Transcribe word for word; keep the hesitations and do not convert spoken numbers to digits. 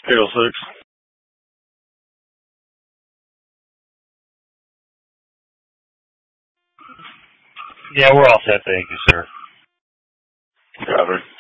Scale six. Yeah, we're all set. Thank you, sir. Copy.